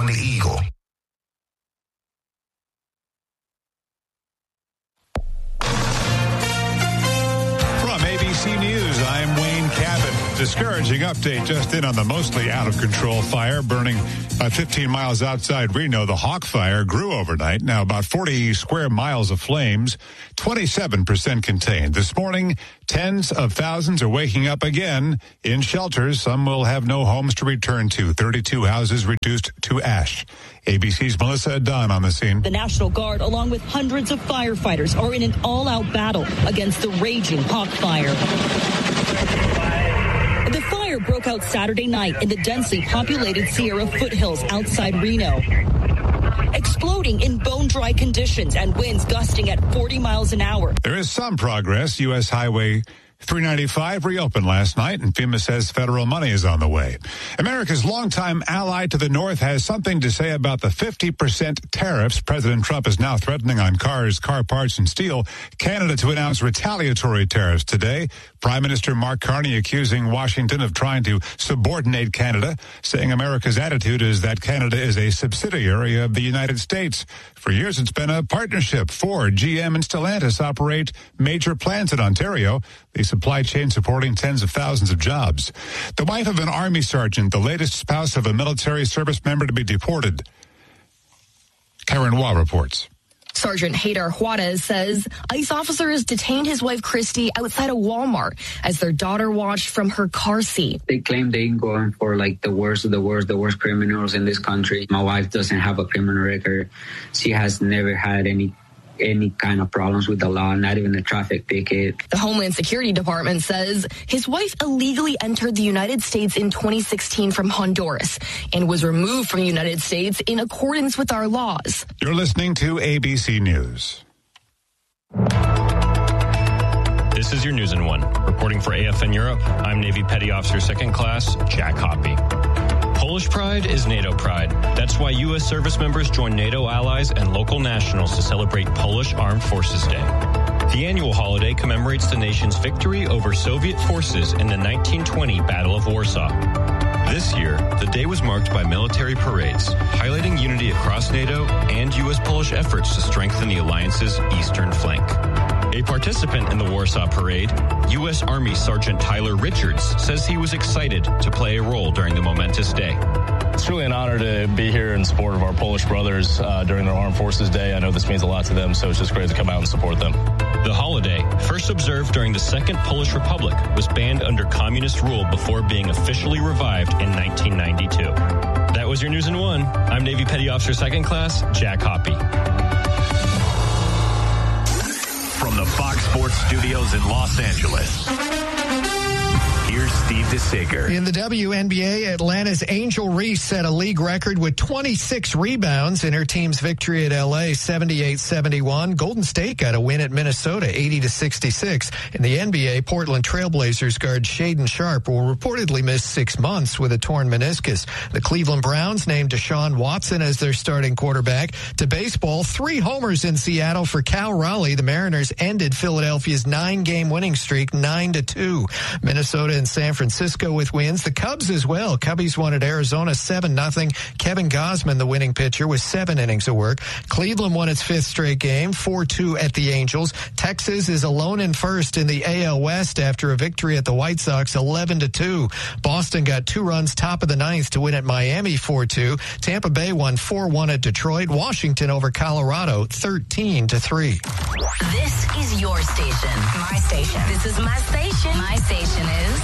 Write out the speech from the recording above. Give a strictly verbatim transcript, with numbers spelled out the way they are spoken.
on the Eagle. From A B C News, I'm Wayne Cabot. Discouraging update just in on the mostly out-of-control fire burning about fifteen miles outside Reno. The Hawk Fire grew overnight. Now about forty square miles of flames, twenty-seven percent contained. This morning, tens of thousands are waking up again in shelters. Some will have no homes to return to. thirty-two houses reduced to ash. A B C's Melissa Dunn on the scene. The National Guard, along with hundreds of firefighters, are in an all-out battle against the raging Hawk Fire. The fire broke out Saturday night in the densely populated Sierra foothills outside Reno, exploding in bone-dry conditions and winds gusting at forty miles an hour. There is some progress. U S Highway three ninety-five reopened last night, and FEMA says federal money is on the way. America's longtime ally to the north has something to say about the fifty percent tariffs President Trump is now threatening on cars, car parts, and steel. Canada to announce retaliatory tariffs today. Prime Minister Mark Carney accusing Washington of trying to subordinate Canada, saying America's attitude is that Canada is a subsidiary of the United States. For years, it's been a partnership. Ford, G M, and Stellantis operate major plants in Ontario. The supply chain supporting tens of thousands of jobs. The wife of an Army sergeant, the latest spouse of a military service member to be deported. Karen Waugh reports. Sergeant Haydar Juarez says ICE officers detained his wife Christy outside a Walmart as their daughter watched from her car seat. They claim they can go in for like the worst of the worst, the worst criminals in this country. My wife doesn't have a criminal record. She has never had any any kind of problems with the law, not even a traffic ticket. The Homeland Security Department says his wife illegally entered the United States in twenty sixteen from Honduras and was removed from the United States in accordance with our laws. You're listening to A B C News. This is your News in One. Reporting for A F N Europe, I'm Navy Petty Officer Second Class Jack Hoppy. Polish pride is NATO pride. That's why U S service members join NATO allies and local nationals to celebrate Polish Armed Forces Day. The annual holiday commemorates the nation's victory over Soviet forces in the nineteen twenty Battle of Warsaw. This year, the day was marked by military parades, highlighting unity across NATO and U S-Polish efforts to strengthen the alliance's eastern flank. A participant in the Warsaw Parade, U S Army Sergeant Tyler Richards, says he was excited to play a role during the momentous day. It's really an honor to be here in support of our Polish brothers uh, during their Armed Forces Day. I know this means a lot to them, so it's just great to come out and support them. The holiday, first observed during the Second Polish Republic, was banned under communist rule before being officially revived in nineteen ninety-two. That was your News in One. I'm Navy Petty Officer Second Class Jack Hoppy. From the Fox Sports Studios in Los Angeles, here's Steve DeSager. In the W N B A, Atlanta's Angel Reese set a league record with twenty-six rebounds in her team's victory at L A, seventy-eight seventy-one. Golden State got a win at Minnesota, eighty to sixty-six. In the N B A, Portland Trailblazers guard Shaedon Sharpe will reportedly miss six months with a torn meniscus. The Cleveland Browns named Deshaun Watson as their starting quarterback. To baseball, three homers in Seattle for Cal Raleigh. The Mariners ended Philadelphia's nine-game winning streak, nine to two. Minnesota and San Francisco with wins. The Cubs as well. Cubbies won at Arizona seven nothing. Kevin Gausman, the winning pitcher, with seven innings of work. Cleveland won its fifth straight game, four two at the Angels. Texas is alone in first in the A L West after a victory at the White Sox, eleven to two. Boston got two runs top of the ninth to win at Miami, four two. Tampa Bay won four one at Detroit. Washington over Colorado, thirteen to three. This is your station. My station. This is my station. My station is